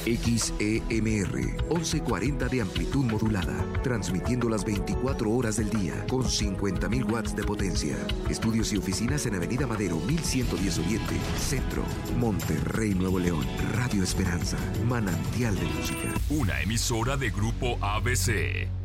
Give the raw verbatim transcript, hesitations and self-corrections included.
X E M R, once cuarenta de amplitud modulada, transmitiendo las veinticuatro horas del día con cincuenta mil watts de potencia. Estudios y oficinas en Avenida Madero, mil ciento diez Oriente, Centro, Monterrey, Nuevo León. Radio Esperanza, manantial de música. Una emisora de Grupo A B C.